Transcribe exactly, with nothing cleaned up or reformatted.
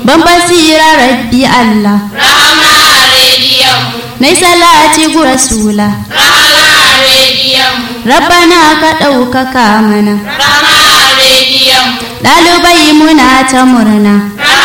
ban basira rabbi Allah. Rahama rediyon mu. Nai salati gu rasula. Rahama rediyon mu. Rabbana ka ɗaukaka mana. Rahama rediyon mu. Ɗalibai muna ta murna.